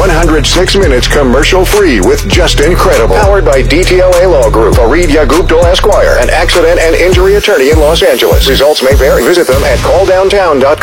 106 minutes commercial-free with Just Incredible. Powered by DTLA Law Group, Fareed Yagubdul Esquire, an accident and injury attorney in Los Angeles. Results may vary. Visit them at calldowntown.com.